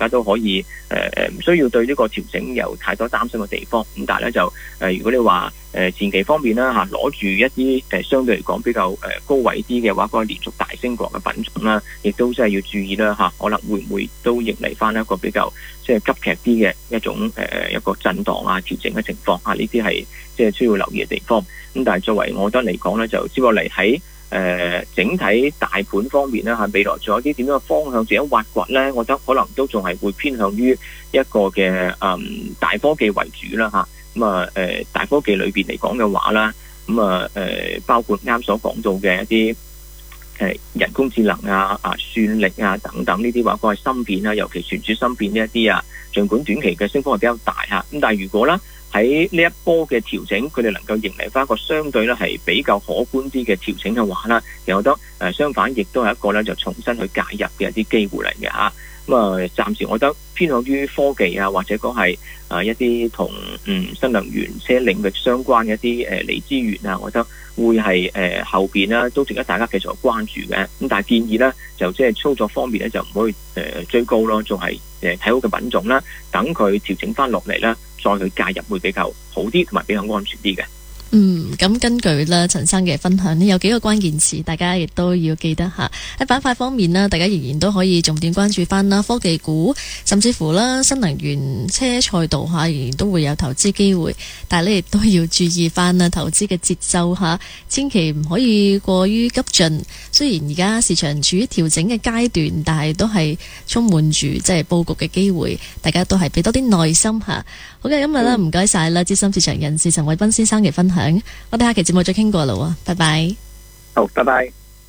大家都可以唔需要對呢個調整有太多擔心嘅地方。咁但係咧就如果你話前期方面啦嚇，攞住一啲相對嚟講比較高位啲嘅話，嗰個連續大升過嘅品種啦，亦都真係要注意啦嚇，可能會唔會都迎嚟翻一個比較即係急劇啲嘅一種一個震盪啊調整嘅情況啊，呢啲係即係需要留意嘅地方。咁但係作為我覺得嚟講咧，就接落嚟喺整體大盤方面咧嚇，未來仲有啲點樣嘅方向，點樣挖掘咧？我覺得可能都仲係會偏向於一個嘅大科技為主啦嚇。大科技裏邊嚟講嘅話啦，包括啱所講到嘅一啲人工智能算力等等呢啲話，嗰係芯片啊，尤其存儲芯片呢一啲儘管短期嘅升幅係比較大嚇，咁但係如果咧喺呢一波嘅調整，佢哋能夠迎嚟翻一個相對咧係比較可觀啲嘅調整嘅話啦，又覺得相反亦都係一個咧就重新去介入嘅一啲機會嚟嘅嚇。暫時我覺得偏向於科技或者講係一啲同新能源車領域相關嘅一啲鋰資源我覺得會係後邊啦都值得大家繼續關注嘅。咁但係建議咧就即係操作方面咧就唔可以追高咯，仲係睇好嘅品種啦，等佢調整翻落嚟啦，再去介入會比較好啲，同埋比較安全啲嘅。 咁根據咧陳生嘅分享呢，有幾個關鍵詞，大家亦都要記得吓。喺板塊方面呢，大家仍然都可以重點關注翻啦，科技股，甚至乎啦新能源車賽道吓，仍然都會有投資機會。但係咧亦都要注意翻啦，投資嘅節奏吓，千祈唔可以過於急進。雖然而家市場處於調整嘅階段，但係都係充滿住即係佈局嘅機會，大家都係俾多啲耐心吓。好嘅，今日咧唔該晒啦，資深市場人士陳偉斌先生嘅分享。我哋下期節目再傾過啦喎，拜拜。 好，拜拜。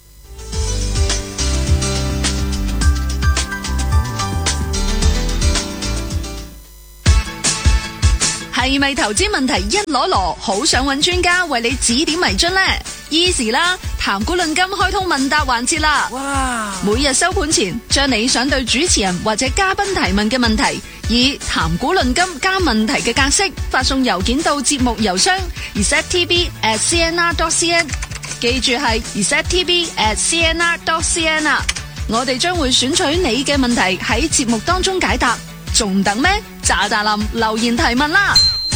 係咪投資問題一籮籮，好想揾專家為你指點迷津呢？Easy 啦，談股論金開通問答環節啦！哇！每日收盤前，將你想對主持人或者嘉賓提問嘅問題，以談股論金加問題嘅格式發送郵件到節目郵箱 resettv@cnr.cn， 記住係 resettv@cnr.cn 啊！我哋將會選取你嘅問題喺節目當中解答，仲等咩？喳喳林留言提問啦！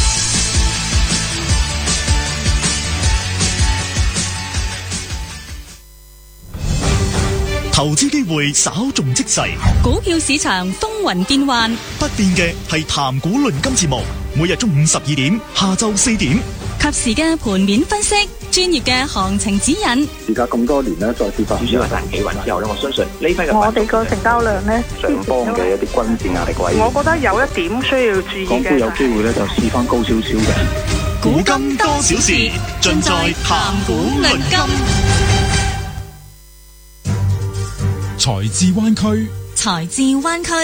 投資機會稍縱即逝， 股票市場風雲變幻， 不變嘅係談股論金節目，每日中午12點，下晝4點， 及時嘅盤面分析，專業嘅行情指引。 而家咁多年咧，再跌翻主要係大企穩之後咧，我相信呢批嘅我哋個成交量咧上方嘅一啲均線壓力位， 我覺得有一點需要注意嘅， 港股有機會咧就試翻高少少嘅。 古今多少事，盡在談股論金。 財智灣區， 財智灣區。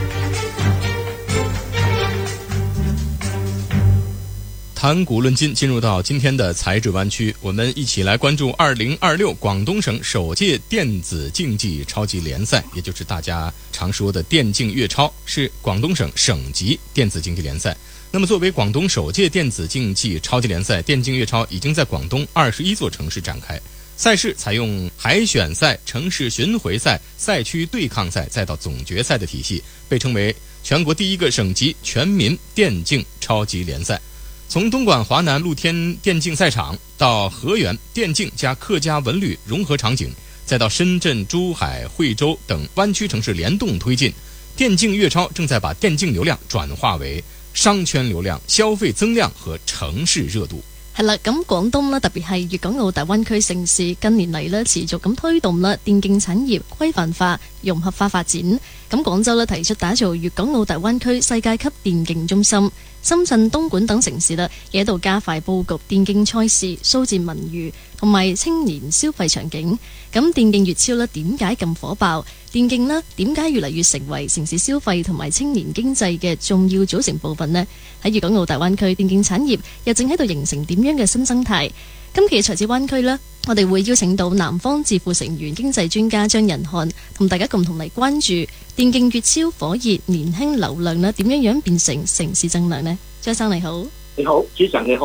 談股論金，進入到今天的財智灣區，我們一起來關注2026廣東省首屆電子競技超級聯賽，也就是大家常說的電競粵超，是廣東省省級電子競技聯賽。那麼作為廣東首屆電子競技超級聯賽，電競粵超已經在廣東21座城市展開。賽事採用海選賽、城市巡迴賽、賽區對抗賽，再到總決賽的體系，被稱為全國第一個省級全民電競超級聯賽。從東莞華南露天電競賽場到河源電競加客家文旅融合場景，再到深圳、珠海、惠州等灣區城市聯動推進，電競粵超正在把電競流量轉化為商圈流量、消費增量和城市熱度。 係啦，咁廣東特別係粵港澳大灣區城市近年嚟持續咁推動電競產業規範化、融合化發展。咁廣州提出打造粵港澳大灣區世界級電競中心，深圳、東莞等城市亦喺度加快佈局電競賽事、數字文娛同埋青年消費場景。咁電競粵超點解咁火爆？電競點解越嚟越成為城市消費同埋青年經濟嘅重要組成部分呢？喺粵港澳大灣區電競產業又正喺度形成點樣嘅新生態？今期財智灣區我哋會邀請到南方智庫成員經濟專家張仁漢，同大家共同嚟關注電競粵超火熱年輕流量點樣樣變成城市增量呢？張生你好。 你好，主持人你好。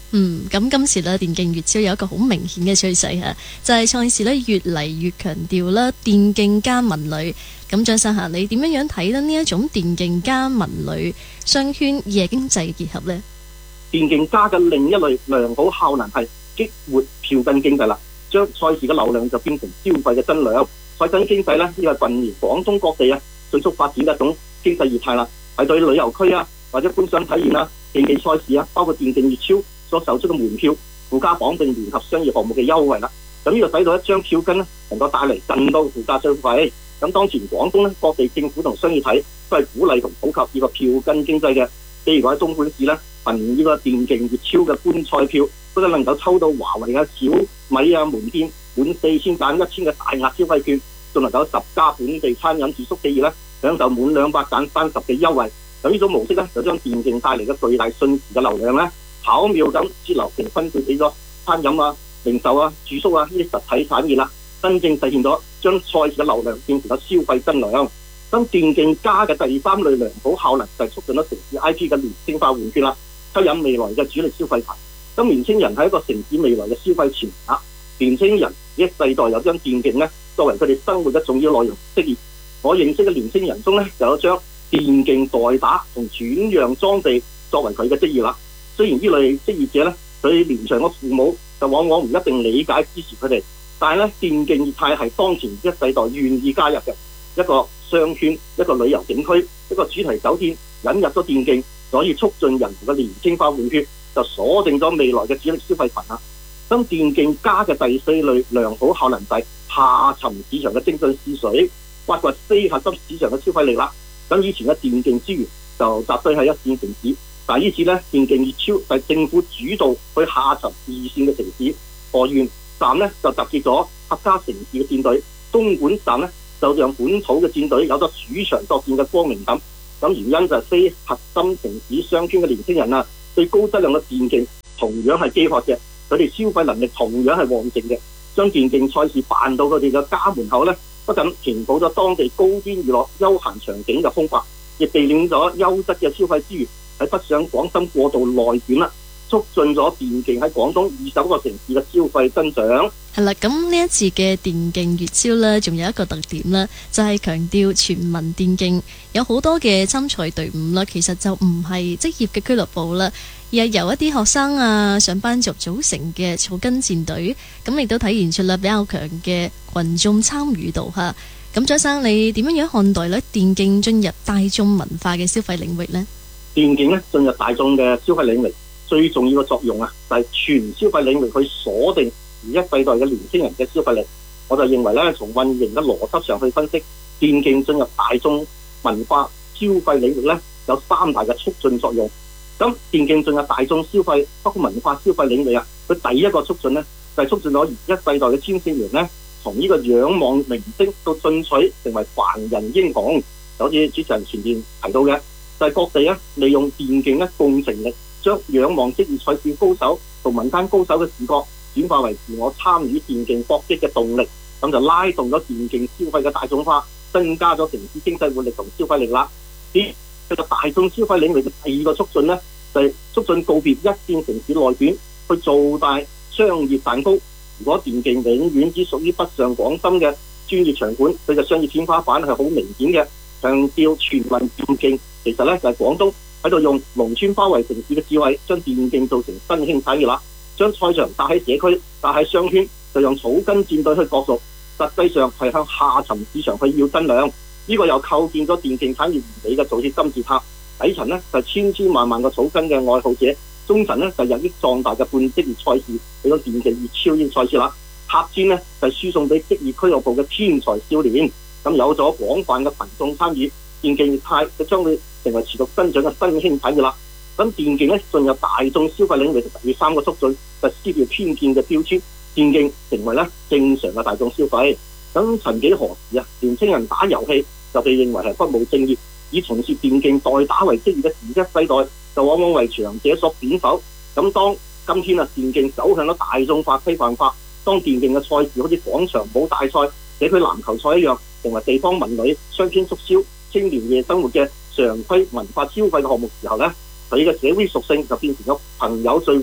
咁今次咧電競月超有一個好明顯嘅趨勢嚇，就係賽事咧越嚟越強調啦電競加文旅。咁張生嚇，你點樣睇呢一種電競加文旅商圈夜經濟結合呢？ 電競加嘅另一類良好效能係激活票根經濟啦，將賽事嘅流量就變成消費嘅增量。賽根經濟呢個係近年廣東各地迅速發展嘅一種經濟業態啦，係對旅遊區或者觀賞體驗競技賽事包括電競月超所售出嘅門票附加綁定聯合商業項目嘅優惠啦。咁呢個使到一張票根能夠帶嚟更多附加消費。咁當前廣東各地政府同商業體都係鼓勵同普及呢個票根經濟嘅。譬如喺東莞市憑呢個電競月超嘅觀賽票，不僅能夠抽到華為小米門店滿4000減1000嘅大額消費券，仲能夠10家本地餐飲住宿企業享受滿200減30嘅優惠。咁呢種模式就將電競帶嚟嘅巨大瞬時嘅流量巧妙咁節流並分配俾咗餐飲零售住宿呢啲實體產業啦，真正實現咗將賽事嘅流量變成咗消費增量。咁電競加嘅第三類良好效能就係促進咗城市 IP 嘅年輕化換血啦，吸引未來嘅主力消費群。咁年輕人係一個城市未來嘅消費潛能。年輕人一世代有將電競作為佢哋生活嘅重要內容職業。我認識嘅年輕人中就有將電競代打同轉讓裝備作為佢嘅職業啦。雖然呢類職業者佢年長嘅父母就往往唔一定理解支持佢哋，但係電競業態係當前一世代願意加入嘅一個商圈，一個旅遊景區，一個主題酒店引入咗電競，所以促進人嘅年輕化換血，就鎖定咗未來嘅主力消費群啦。咁電競加嘅第四類良好效能就係下沉市場嘅精進試水，挖掘非核心市場嘅消費力啦。咁以前嘅電競資源就集堆喺一線城市，但係呢次電競月超係政府主導去下沉二線嘅城市。河源站就集結咗客家城市嘅戰隊，東莞站就讓本土嘅戰隊有咗主場作戰嘅光明感。咁原因就係非核心城市商圈嘅年輕人對高質量嘅電競同樣係飢渴嘅，佢哋消費能力同樣係旺盛嘅。將電競賽事辦到佢哋嘅家門口不僅填補咗當地高端娛樂休閒場景嘅空白，亦避免咗優質嘅消費資源喺北上廣深過度內卷啦，促進咗電競喺廣東20個城市嘅消費增長。 係啦，咁呢一次嘅電競月超呢，仲有一個特點啦，就係強調全民電競，有好多嘅參賽隊伍啦，其實就唔係職業嘅俱樂部啦，而係由一啲學生上班族組成嘅草根戰隊，咁亦都體現出啦比較強嘅群眾參與度嚇。咁張生，你點樣看待呢電競進入大眾文化嘅消費領域呢？ 電競進入大眾嘅消費領域，最重要嘅作用就係全消費領域去鎖定而一世代嘅年輕人嘅消費力。我就認為從運營嘅邏輯上去分析，電競進入大眾文化消費領域有3大嘅促進作用。咁電競進入大眾消費包括文化消費領域佢第一個促進就係促進咗而一世代嘅青少年從呢個仰望明星到進取成為凡人英雄。就好似主持人前面提到嘅，就係各地利用電競共情力，將仰望職業賽事高手同民間高手嘅視覺轉化為自我參與電競搏擊嘅動力，咁就拉動咗電競消費嘅大眾化，增加咗城市經濟活力同消費力啦。呢個大眾消費領域嘅第二個促進就係促進告別一線城市內卷，去做大商業蛋糕。如果電競永遠只屬於北上廣深嘅專業場館，佢嘅商業天花板係好明顯嘅。強調全民電競，其實就係廣東喺度用農村包圍城市嘅智慧，將電競做成新興產業啦。將賽場搭喺社區，搭喺商圈，就用草根戰隊去角逐，實際上係向下沉市場去要增量。呢個又構建咗電競產業原理嘅造鐵金字塔。底層就係千萬個草根嘅愛好者，中層就係日益壯大嘅半職業賽事，俾咗電競月超呢個賽事啦。客戰就係輸送俾職業俱樂部嘅天才少年。咁有咗廣泛嘅群眾參與，電競業態就將會成為持續增長嘅新興產業啦。咁電競進入大眾消費領域嘅第3個促進就係撕掉偏見嘅標籤，電競成為正常嘅大眾消費。咁曾幾何時年輕人打遊戲就被認為係不務正業，以從事電競代打為職業嘅一世代就往往為長者所貶否。咁當今天電競走向咗大眾化規範化，當電競嘅賽事好似廣場舞大賽、社區籃球賽一樣，成為地方文旅、商圈促銷、青年夜生活嘅常規文化消費嘅項目時候佢嘅社會屬性就變成咗朋友聚會、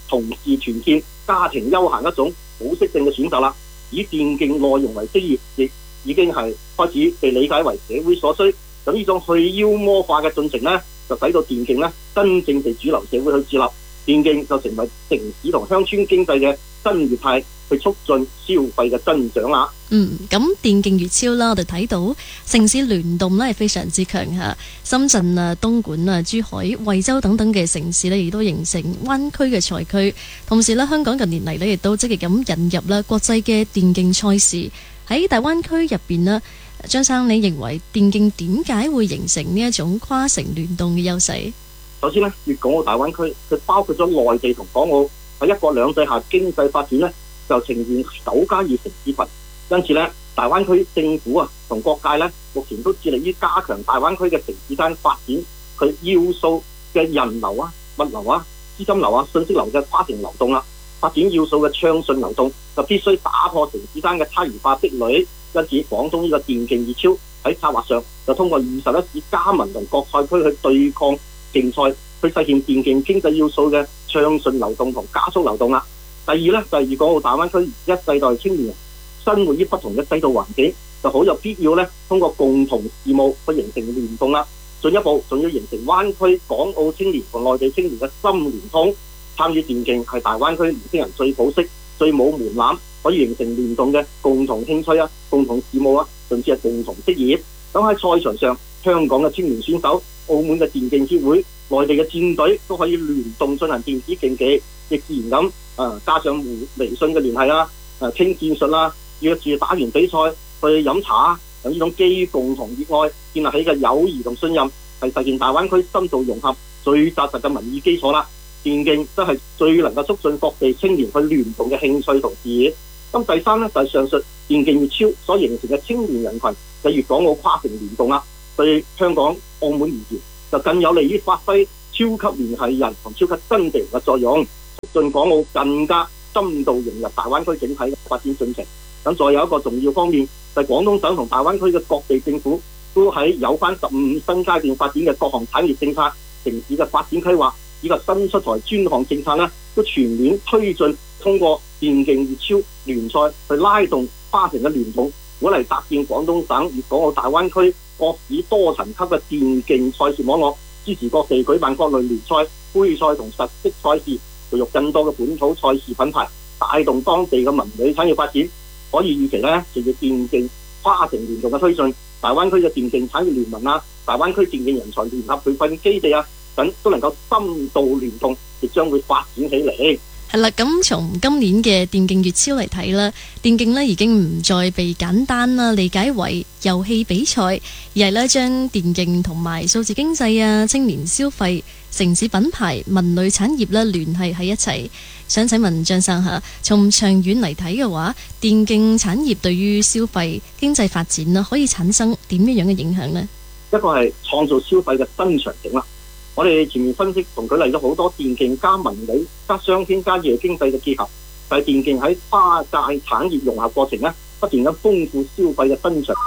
同事團建、家庭休閒一種保適性嘅選擇啦。以電競內容為職業，亦已經係開始被理解為社會所需。咁呢種去妖魔化嘅進程呢，就使到電競呢真正被主流社會去接納，電競就成為城市同鄉村經濟嘅新業態，去促進消費嘅增長啦。 咁電競粵超啦，我哋睇到城市聯動呢係非常之強嚇，深圳啊、東莞啊、珠海、惠州等等嘅城市呢，亦都形成灣區嘅賽區。同時呢，香港近年嚟呢，亦都積極咁引入啦國際嘅電競賽事喺大灣區入邊呢。張生，你認為電競點解會形成呢一種跨城聯動嘅優勢？ 首先呢，粵港澳大灣區佢包括咗內地同港澳喺一國兩制下經濟發展呢，就呈現9+2城市群。因此呢，大灣區政府啊同各界呢，目前都致力於加強大灣區嘅城市間發展佢要素嘅人流啊、物流啊、資金流啊、信息流嘅跨城流動啦。發展要素嘅暢順流動就必須打破城市間嘅差異化壁壘。因此，廣東呢個電競熱潮喺策劃上就通過21市加盟同各賽區去對抗競賽，去實現電競經濟要素嘅暢順流動同加速流動啦。第二呢，就係粵港澳大灣區一世代青年人生活於不同嘅制度環境，就好有必要呢通過共同事務去形成聯動啦。進一步仲要形成灣區港澳青年同內地青年嘅心聯通。參與電競係大灣區年輕人最普適、最冇門檻，可以形成聯動嘅共同興趣啊、共同事務啊，甚至係共同職業。咁喺賽場上，香港嘅青年選手、澳門嘅電競協會、內地嘅戰隊都可以聯動進行電子競技，亦自然咁加上微信嘅聯繫啦、傾戰術啦，約住打完比賽去飲茶啊，咁呢種基於共同熱愛建立起嘅友誼同信任，係實現大灣區深度融合最紮實嘅民意基礎啦。電競真係最能夠促進各地青年去聯動嘅興趣同事業。咁第三呢，就係上述電競熱潮所形成嘅青年人群嘅粵港澳跨城聯動啦。對香港、澳門而言，就更有利於發揮超級聯繫人同超級真地人嘅作用，促進港澳更加深度融入大灣區整體嘅發展進程。咁再有一個重要方面，就係廣東省同大灣區嘅各地政府都喺有關15新階段發展嘅各項產業政策、城市嘅發展規劃以及新出台專項政策呢，都全面推進，通過電競熱超聯賽去拉動跨城嘅聯動，鼓勵搭建廣東省、粵港澳大灣區各市多層級嘅電競賽事網絡，支持各地舉辦各類聯賽、杯賽同實績賽事，培育更多嘅本土賽事品牌，帶動當地嘅文旅產業發展。可以預期呢，隨住電競跨城聯動嘅推進，大灣區嘅電競產業聯盟啊、大灣區電競人才聯合培訓基地啊等都能夠深度聯動，亦將會發展起嚟。 係啦，咁從今年嘅電競粵超嚟睇啦，電競呢已經唔再被簡單啦理解為遊戲比賽，而係呢將電競同埋數字經濟啊、青年消費、城市品牌、文旅產業呢聯繫喺一齊。想請問張生嚇，從長遠嚟睇嘅話，電競產業對於消費經濟發展啦，可以產生點樣嘅影響呢？ 一個係創造消費嘅新場景啦。我哋前面分析同舉例咗好多電競加文旅加商圈加夜經濟嘅結合，就係電競喺跨界產業融合過程呢，不斷咁豐富消費嘅新場。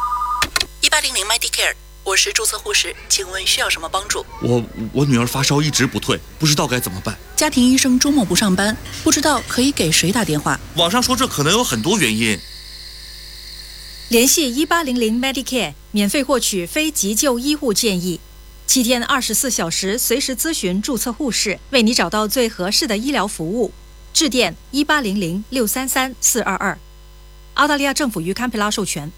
1800 Medicare， 我是注冊護士，請問需要什麼幫助？ 我女兒發燒一直不退，不知道該怎麼辦。 家庭醫生周末不上班，不知道可以給誰打電話？ 網上說這可能有很多原因。 聯繫1800 Medicare， 免費獲取非急救醫護建議。7天24小時隨時諮詢註冊護士，為你找到最合適的醫療服務。致電1800 633 422。澳大利亞政府於堪培拉授權。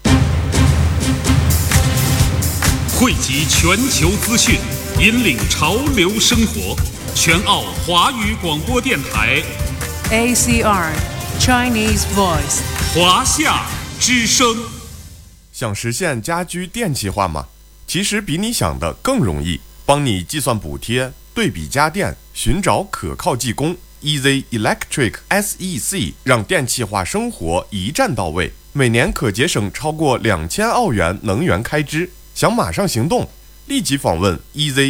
匯集全球資訊，引領潮流生活。全澳華語廣播電台 ACR Chinese Voice 華夏之聲。 想實現家居電氣化嗎？其實比你想的更容易，幫你計算補貼、對比家電、尋找可靠技工。Easy Electric SEC 讓電氣化生活一站到位，每年可節省超過2000澳元能源開支。想馬上行動，立即訪問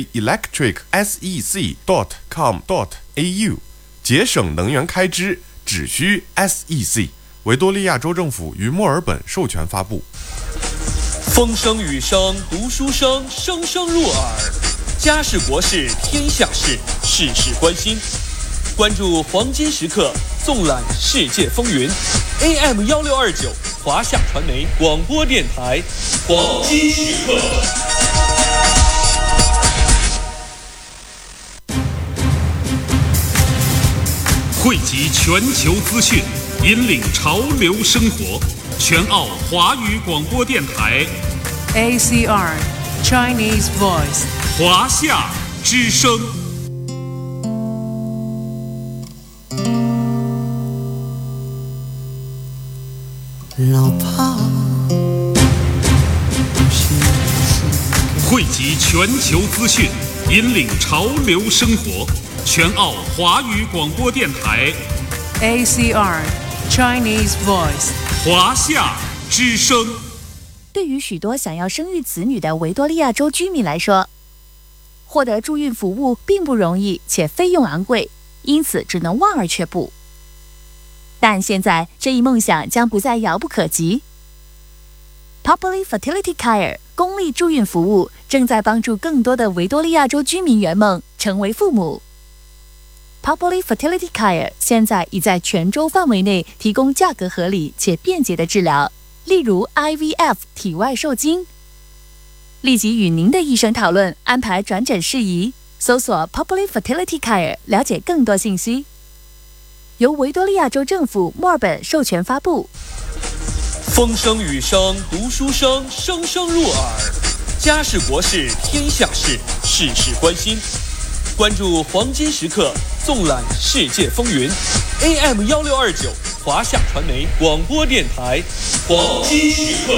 easyelectricsec.com.au， 節省能源開支只需 SEC。維多利亞州政府於墨爾本授權發布。 風聲雨聲讀書聲，聲聲入耳。家事國事天下事，事事關心。 关注黄金时刻，纵览世界风云。AM1629，华夏传媒广播电台，黄金时刻。 汇集全球资讯，引领潮流生活。全澳华语广播电台 ACR Chinese Voice 华夏之声。 老怕汇集全球资讯，引领潮流生活。全澳华语广播电台 ACR Chinese Voice 华夏之声。 对于许多想要生育子女的维多利亚州居民来说，获得助孕服务并不容易，且费用昂贵，因此只能望而却步。但现在这一梦想将不再遥不可及。Populi Fertility Care 公立助孕服务正在帮助更多的维多利亚州居民圆梦，成为父母。Populi Fertility Care 现在已在全州范围内提供价格合理且便捷的治疗，例如 IVF 体外受精。立即与您的医生讨论安排转诊事宜，搜索 Populi Fertility Care 了解更多信息。由维多利亚州政府墨尔本授权发布。 风声雨声读书声，声声入耳。家事国事天下事，事事关心。关注黄金时刻，纵览世界风云。AM1629，华夏传媒广播电台，黄金时刻。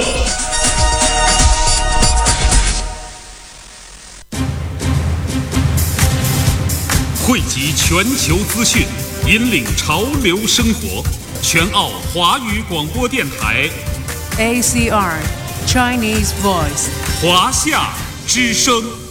汇集全球资讯，引领潮流生活。全澳华语广播电台 ACR Chinese Voice 华夏之声。